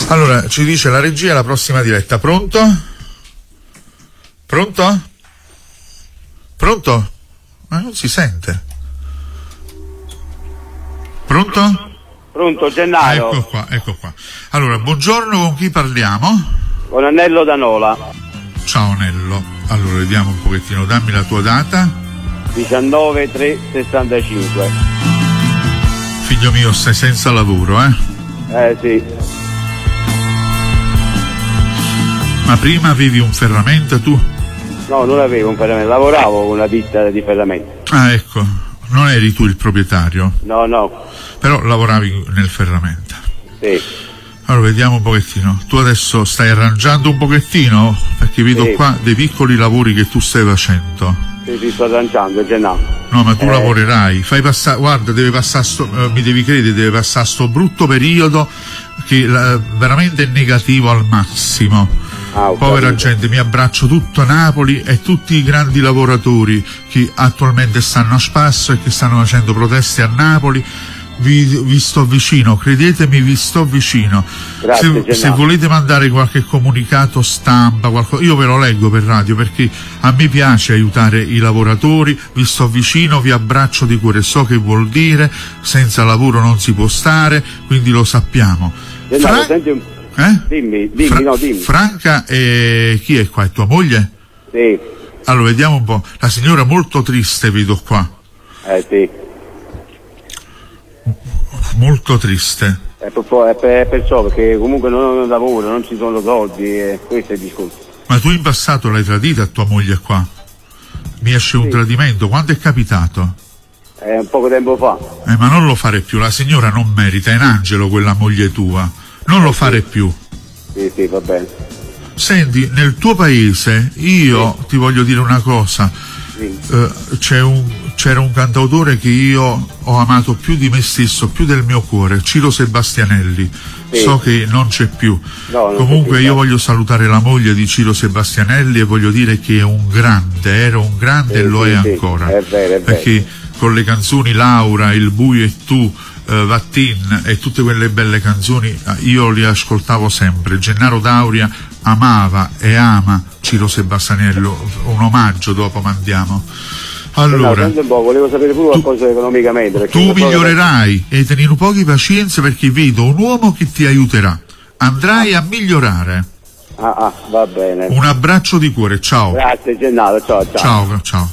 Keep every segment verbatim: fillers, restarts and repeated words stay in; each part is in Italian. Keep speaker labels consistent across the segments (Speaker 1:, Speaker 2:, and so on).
Speaker 1: Allora, ci dice la regia la prossima diretta. Pronto? Pronto? Pronto? Ma non si sente. Pronto?
Speaker 2: Pronto, Gennaro.
Speaker 1: Ah, ecco qua, ecco qua. Allora, buongiorno, con chi parliamo?
Speaker 2: Con Annello da Nola.
Speaker 1: Ciao Nello. Allora, vediamo un pochettino, dammi la tua data.
Speaker 2: diciannove tre sessantacinque.
Speaker 1: Figlio mio, stai senza lavoro, eh?
Speaker 2: Eh sì.
Speaker 1: Ma prima avevi un ferramenta tu?
Speaker 2: No, non avevo un ferramenta, lavoravo con una ditta di ferramenta.
Speaker 1: Ah, ecco, non eri tu il proprietario?
Speaker 2: No, no.
Speaker 1: Però lavoravi nel ferramenta.
Speaker 2: Sì.
Speaker 1: Allora, vediamo un pochettino. Tu adesso stai arrangiando un pochettino? Perché vedo
Speaker 2: sì.
Speaker 1: qua dei piccoli lavori che tu stai facendo.
Speaker 2: Sì, sì, sto arrangiando, Gennaro.
Speaker 1: No, ma tu
Speaker 2: eh.
Speaker 1: lavorerai. Fai passare, guarda, deve passare, sto, eh, mi devi credere, deve passare sto brutto periodo che la, veramente è negativo al massimo.
Speaker 2: Ah,
Speaker 1: Povera gente, mi abbraccio tutto a Napoli e tutti i grandi lavoratori che attualmente stanno a spasso e che stanno facendo proteste a Napoli. Vi, vi sto vicino, credetemi, vi sto vicino.
Speaker 2: Grazie,
Speaker 1: se, se volete mandare qualche comunicato stampa, qualcosa, io ve lo leggo per radio perché a me piace aiutare i lavoratori. Vi sto vicino, vi abbraccio di cuore, so che vuol dire, senza lavoro non si può stare, quindi lo sappiamo.
Speaker 2: Gennaro,
Speaker 1: Fra-
Speaker 2: senti un...
Speaker 1: eh?
Speaker 2: Dimmi, dimmi,
Speaker 1: Fra-
Speaker 2: no, dimmi.
Speaker 1: Franca, e chi è qua? È tua moglie?
Speaker 2: Sì.
Speaker 1: Allora, vediamo un po'. La signora molto triste, vedo qua.
Speaker 2: Eh sì.
Speaker 1: Molto triste.
Speaker 2: È, per, è, per, è perciò, perché comunque non ho lavoro, non ci sono soldi, e questo è il discorso.
Speaker 1: Ma tu in passato l'hai tradita tua moglie qua? Mi esce un
Speaker 2: sì.
Speaker 1: tradimento, quando è capitato?
Speaker 2: È un poco tempo fa.
Speaker 1: Eh, ma non lo fare più, la signora non merita, è un angelo quella moglie tua. Non lo fare più.
Speaker 2: Sì, sì, va bene.
Speaker 1: Senti, nel tuo paese, io sì. ti voglio dire una cosa.
Speaker 2: Sì.
Speaker 1: Eh, c'è un, c'era un cantautore che io ho amato più di me stesso, più del mio cuore, Ciro Sebastianelli. Sì. So che non c'è più.
Speaker 2: No,
Speaker 1: Comunque
Speaker 2: più,
Speaker 1: io
Speaker 2: no.
Speaker 1: voglio salutare la moglie di Ciro Sebastianelli e voglio dire che è un grande, era un grande sì, e lo
Speaker 2: sì,
Speaker 1: è
Speaker 2: sì.
Speaker 1: ancora.
Speaker 2: È vero, è
Speaker 1: perché
Speaker 2: vero.
Speaker 1: Con le canzoni Laura, Il buio e tu, Uh, Vattin e tutte quelle belle canzoni io li ascoltavo sempre. Gennaro Dauria amava e ama Ciro Sebastianelli, un omaggio dopo mandiamo. Allora,
Speaker 2: no, un po', volevo sapere pure
Speaker 1: tu,
Speaker 2: qualcosa economicamente.
Speaker 1: Tu migliorerai e tenere un po' di pazienza perché vedo un uomo che ti aiuterà. Andrai a migliorare.
Speaker 2: Ah, ah, va bene.
Speaker 1: Un abbraccio di cuore, ciao.
Speaker 2: Grazie Gennaro, ciao, ciao.
Speaker 1: Ciao, ciao.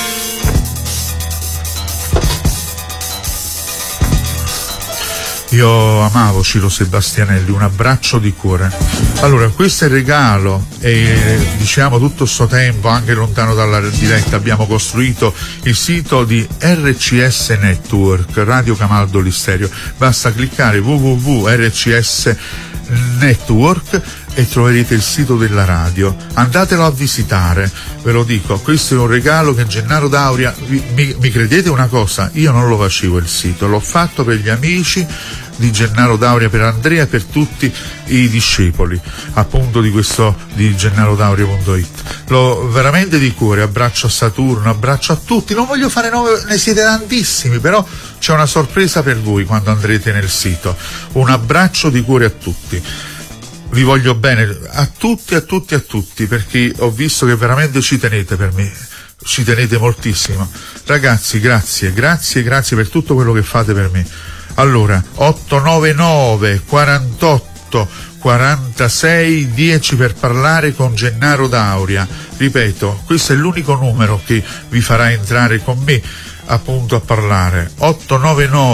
Speaker 1: Io amavo Ciro Sebastianelli, un abbraccio di cuore. Allora, questo è il regalo e diciamo tutto sto tempo, anche lontano dalla diretta, abbiamo costruito il sito di R C S Network, Radio Camaldo Listerio. Basta cliccare w w w punto r c s network e troverete il sito della radio. Andatelo a visitare, ve lo dico, questo è un regalo che Gennaro Dauria, mi, mi, mi credete una cosa, io non lo facevo il sito, l'ho fatto per gli amici di Gennaro Dauria, per Andrea e per tutti i discepoli appunto di questo di gennaro-dauria punto it. Lo veramente di cuore, abbraccio a Saturno, abbraccio a tutti, non voglio fare nome, ne siete tantissimi, però c'è una sorpresa per voi quando andrete nel sito. Un abbraccio di cuore a tutti. Vi voglio bene a tutti, a tutti, a tutti, perché ho visto che veramente ci tenete per me, ci tenete moltissimo. Ragazzi, grazie, grazie, grazie per tutto quello che fate per me. Allora, otto nove nove quarantotto quarantasei dieci per parlare con Gennaro Dauria. Ripeto, questo è l'unico numero che vi farà entrare con me appunto a parlare. otto nove nove